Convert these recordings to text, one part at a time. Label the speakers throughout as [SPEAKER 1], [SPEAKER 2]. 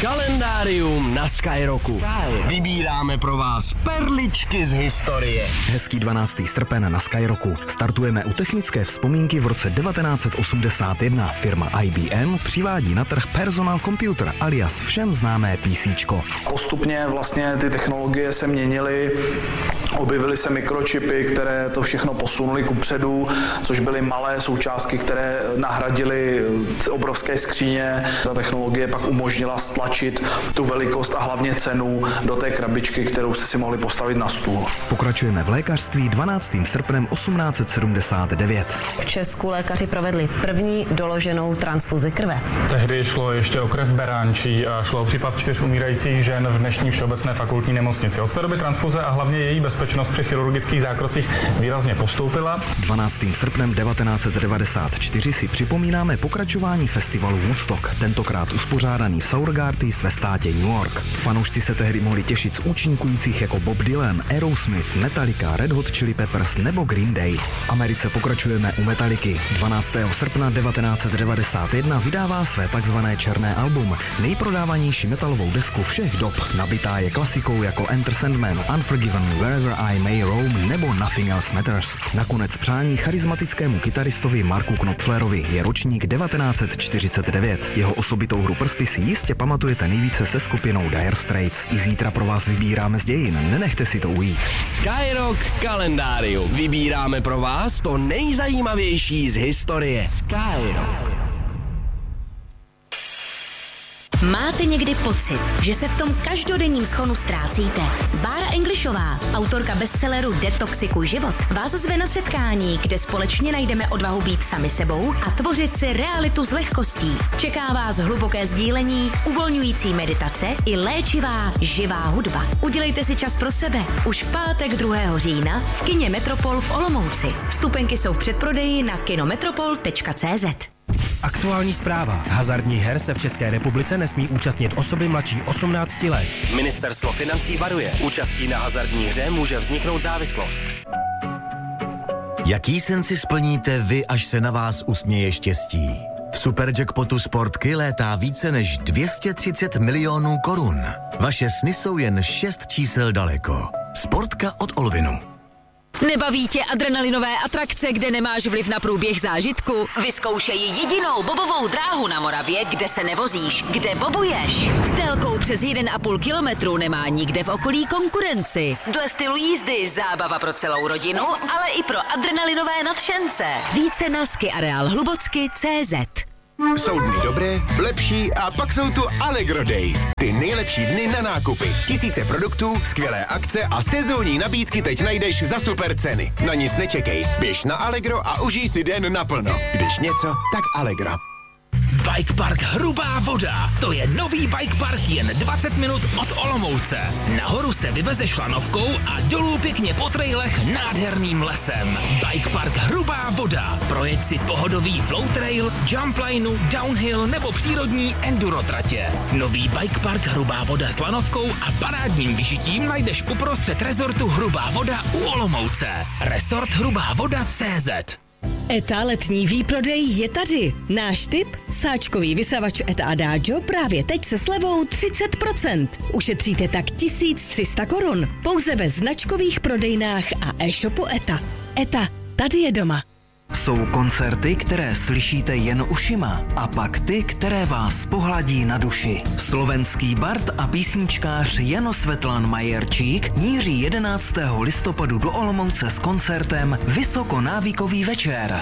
[SPEAKER 1] Kalendárium na Skyrocku. Vybíráme pro vás perličky z historie.
[SPEAKER 2] Hezký 12. srpen na Skyrocku. Startujeme u technické vzpomínky v roce 1981. Firma IBM přivádí na trh personal computer alias všem známé PCčko.
[SPEAKER 3] Postupně vlastně ty technologie se měnily, objevily se mikročipy, které to všechno posunuly kupředu, což byly malé součástky, které nahradily obrovské skříně. Ta technologie pak umožnila stlačit tu velikost a hlavně cenu do té krabičky, kterou jste si mohli postavit na stůl.
[SPEAKER 2] Pokračujeme v lékařství 12. srpnem 1879.
[SPEAKER 4] V Česku lékaři provedli první doloženou transfuzi krve.
[SPEAKER 5] Tehdy šlo ještě o krev beránčí a šlo o případ 4 umírajících žen v dnešní Všeobecné fakultní nemocnici. Od té doby transfuze a hlavně její bezpečnost při chirurgických zákrocích výrazně postoupila.
[SPEAKER 2] 12. srpnem 1994 si připomínáme pokračování festivalu Woodstock, tentokrát uspořádaný v Sourgarties ve státě New York. Fanoušci se tehdy mohli těšit z účinkujících jako Bob Dylan, Aerosmith, Metallica, Red Hot Chili Peppers nebo Green Day. V Americe pokračujeme u Metalliky. 12. srpna 1991 vydává své takzvané černé album, nejprodávanější metalovou desku všech dob. Nabitá je klasikou jako Enter Sandman, Unforgiven, Wherever I May Roam nebo Nothing Else Matters. Nakonec přání charismatickému kytaristovi Marku Knopflerovi je ročník 1949. Jeho osobitou hru prsty si jistě pamatujete nejvíce se skupinou Dire Straits. I zítra pro vás vybíráme z dějin, nenechte si to ujít.
[SPEAKER 1] Skyrock kalendárium. Vybíráme pro vás to nejzajímavější z historie. Skyrock.
[SPEAKER 6] Máte někdy pocit, že se v tom každodenním schonu ztrácíte? Bára Englishová, autorka bestselleru Detoxikuj život, vás zve na setkání, kde společně najdeme odvahu být sami sebou a tvořit si realitu s lehkostí. Čeká vás hluboké sdílení, uvolňující meditace i léčivá živá hudba. Udělejte si čas pro sebe. Už v pátek 2. října v kině Metropol v Olomouci. Vstupenky jsou v předprodeji na kinometropol.cz.
[SPEAKER 7] Aktuální zpráva. Hazardních her se v České republice nesmí účastnit osoby mladší 18 let.
[SPEAKER 1] Ministerstvo financí varuje. Účastí na hazardní hře může vzniknout závislost.
[SPEAKER 8] Jaký sen si splníte vy, až se na vás usměje štěstí? V Superjackpotu Sportky létá více než 230 milionů korun. Vaše sny jsou jen 6 čísel daleko. Sportka od Olvinu.
[SPEAKER 9] Nebaví tě adrenalinové atrakce, kde nemáš vliv na průběh zážitku? Vyzkoušej jedinou bobovou dráhu na Moravě, kde se nevozíš, kde bobuješ. S délkou přes 1,5 kilometru nemá nikde v okolí konkurenci. Dle stylu jízdy zábava pro celou rodinu, ale i pro adrenalinové nadšence. Více na skiarealhlubocky.cz.
[SPEAKER 10] Jsou dny dobré, lepší a pak jsou tu Allegro Days. Ty nejlepší dny na nákupy. Tisíce produktů, skvělé akce a sezónní nabídky teď najdeš za super ceny. Na nic nečekej, běž na Allegro a užij si den naplno. Když něco, tak Allegro.
[SPEAKER 11] Bike Park Hrubá Voda. To je nový bike park jen 20 minut od Olomouce. Nahoru se vyvezeš lanovkou a dolů pěkně po trailech nádherným lesem. Bike Park Hrubá Voda. Projeď si pohodový flow trail, jump lineu, downhill nebo přírodní enduro tratě. Nový Bike Park Hrubá Voda s lanovkou a parádním vyšitím najdeš uprostřed rezortu Hrubá Voda u Olomouce. Resort Hrubá Voda.cz.
[SPEAKER 12] ETA letní výprodej je tady. Náš tip? Sáčkový vysavač ETA Adagio právě teď se slevou 30%. Ušetříte tak 1300 korun. Pouze ve značkových prodejnách a e-shopu ETA. ETA, tady je doma.
[SPEAKER 2] Jsou koncerty, které slyšíte jen ušima a pak ty, které vás pohladí na duši. Slovenský bard a písničkář Jano Svetlan Majerčík míří 11. listopadu do Olomouce s koncertem Vysokonávykový večer.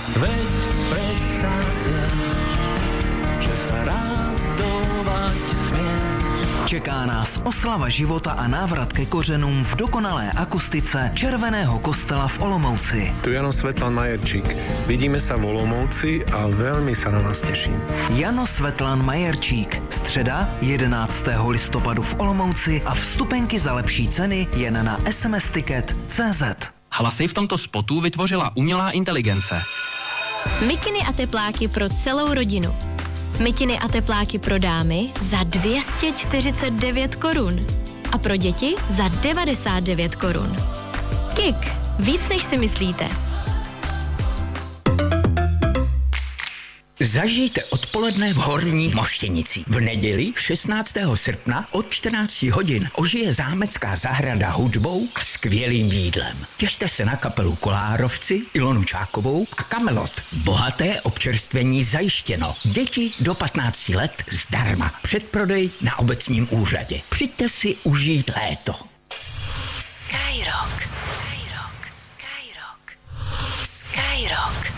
[SPEAKER 2] Čeká nás oslava života a návrat ke kořenům v dokonalé akustice Červeného kostela v Olomouci.
[SPEAKER 13] Tu Jano Svetlan Majerčík. Vidíme sa v Olomouci a veľmi sa na nás teším.
[SPEAKER 2] Jano Svetlan Majerčík. Středa 11. listopadu v Olomouci a vstupenky za lepší ceny jen na smsticket.cz.
[SPEAKER 14] Hlasy v tomto spotu vytvořila umělá inteligence.
[SPEAKER 15] Mikiny a tepláky pro celou rodinu. Mikiny a tepláky pro dámy za 249 korun. A pro děti za 99 korun. Kik. Víc než si myslíte.
[SPEAKER 16] Zažijte odpoledne v Horní Moštěnici. V neděli 16. srpna od 14 hodin ožije zámecká zahrada hudbou a skvělým jídlem. Těšte se na kapelu Kolárovci, Ilonu Čákovou a Kamelot. Bohaté občerstvení zajištěno. Děti do 15 let zdarma. Předprodej na obecním úřadě. Přijďte si užít léto.
[SPEAKER 6] Skyrock. Skyrock. Skyrock. Skyrock.